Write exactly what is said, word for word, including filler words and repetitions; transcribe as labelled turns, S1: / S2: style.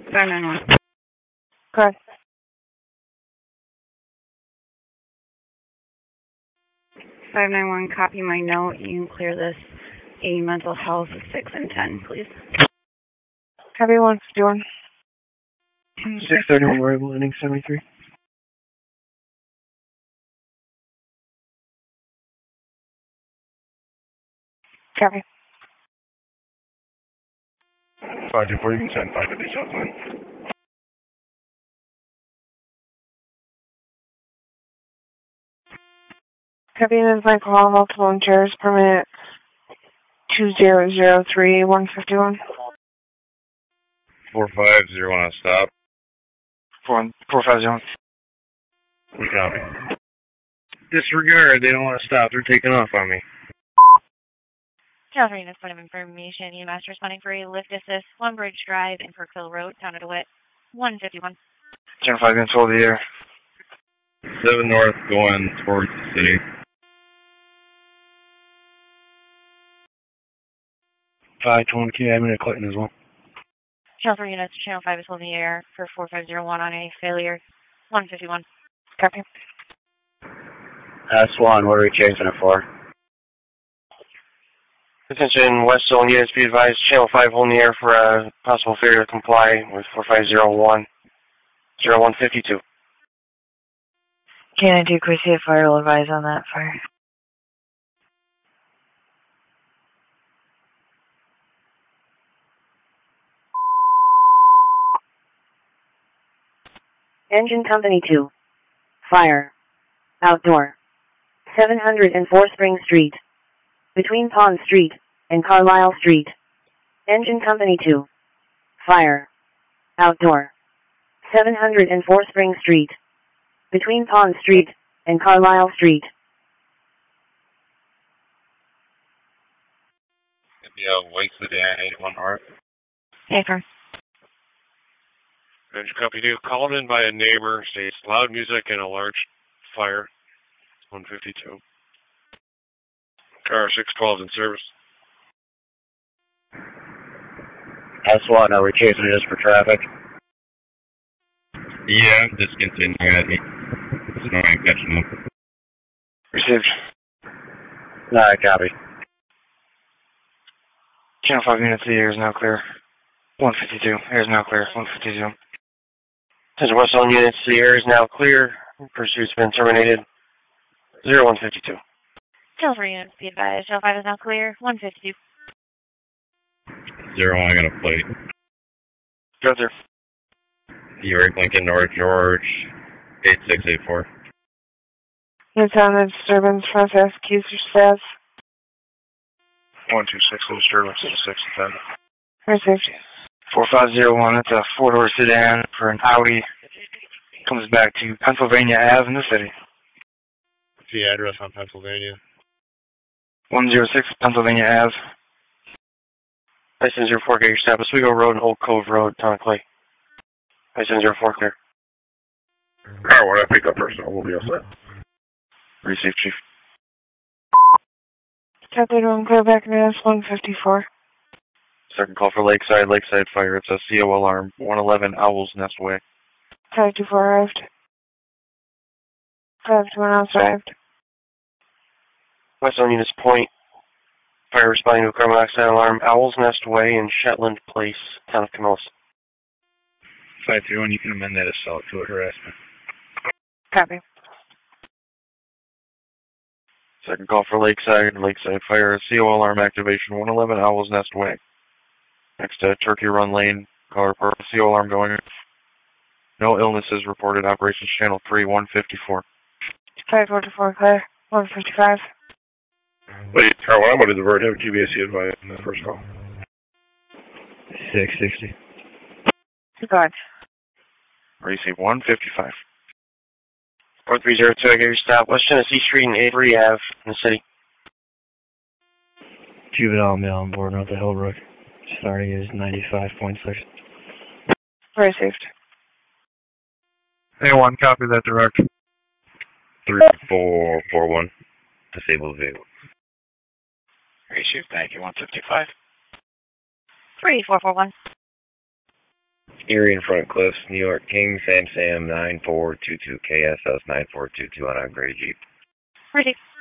S1: five nine one.
S2: Correct.
S1: five nine one, copy my note. You can clear this a mental health six and ten, please.
S2: Copy one fifty-one.
S3: six thirty-one, arrival, ending seventy-three.
S2: Copy.
S4: five two four, you can send five fifty Southline.
S2: Copy is Michael Hall, multiple insurers, permit two zero zero three one fifty-one.
S4: four five zero one, stop.
S3: four five zero.
S4: We copy. Disregard, they don't want to stop. They're taking off on me.
S5: Calvary, point of information. U M S responding for a lift assist, One Bridge Drive in Kirkville Road, Town of DeWitt, one fifty-one.
S3: Channel five units, hold the air.
S4: seven north going towards the city.
S3: five twenty K, I'm in Clinton as well.
S5: Channel three units, Channel five is holding the air for four five zero one on a failure, one fifty-one.
S2: Copy.
S6: S one, what are we chasing it for?
S3: Attention, West Zone units, be advised, Channel five holding the air for a possible failure to comply with four five zero one zero one fifty-two.
S2: Can I do Chrissy a fire will advise on that fire?
S7: Engine Company two. Fire. Outdoor. seven oh four Spring Street. Between Pond Street and Carlisle Street. Engine Company two. Fire. Outdoor. seven oh four Spring Street. Between Pond Street and Carlisle Street.
S4: Yeah, wait for the eighty-one Art.
S5: Paper.
S8: Engine Company two, called in by a neighbor, states loud music and a large fire. one fifty-two. Car six twelve in service.
S6: S one, are we chasing it just for traffic?
S4: Yeah, I'm discontinuing it. It's not catching up.
S3: Received.
S6: Alright, copy.
S3: Channel five units, the air is now clear. one fifty-two, air is now clear, one fifty-two. Attention West Zone units, the air is now clear. Pursuit's been terminated. zero one fifty-two.
S5: Channel three units, be advised, Channel five is now clear, one fifty-two.
S4: Zero one, I got a plate.
S3: Go there.
S4: Erie Lincoln North George, eight six eight four.
S2: It's on the disturbance process, Q staff.
S4: one two six, disturbance, six ten.
S2: Received.
S3: four five zero one, it's a four-door sedan for an Audi. Comes back to Pennsylvania Avenue in the city.
S8: The address on Pennsylvania.
S3: one oh six Pennsylvania Avenue. License zero four, get your stop. Oswego Road and Old Cove Road, Town of Clay. License zero four, clear.
S4: Car one, I pick up personal. We'll be all set.
S3: Receive, Chief.
S2: Copy one, clear back in S one fifty-four.
S3: Second call for Lakeside, Lakeside Fire. It's a C O alarm, one eleven Owl's Nest Way.
S2: five two four arrived. five two one else arrived.
S3: West Zone Units Point. Fire responding to a carbon monoxide alarm, Owl's Nest Way in Shetland Place, Town of Camillus.
S4: five three one, you can amend that assault to a harassment.
S2: Copy.
S3: Second call for Lakeside, Lakeside Fire, C O alarm activation, one eleven Owl's Nest Way. Next to Turkey Run Lane, call report, C O alarm going. No illnesses reported, operations channel three, one fifty-four.
S2: five forty-four clear, one fifty-five.
S4: Wait, Car one, I'm going to divert him. G B S C advice on the first call.
S3: six sixty.
S2: Good.
S3: Receive one fifty-five. four three zero two, I get your stop. West Tennessee Street and Avery Avenue in the city.
S9: Juvenile male on board North of Hillbrook. Starting is ninety-five point six.
S2: Received.
S4: A one, copy that direct. three four four one, disabled vehicle.
S3: Received, thank you, one fifty-five.
S5: three four four one.
S10: Erie in front of Cliffs, New York, King, Sam Sam nine four two two, K S S nine four two two on a gray Jeep.
S5: Ready.